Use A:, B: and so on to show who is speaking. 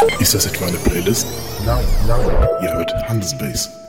A: Ist das etwa eine Playlist?
B: Nein.
A: Ihr hört Handelsbase.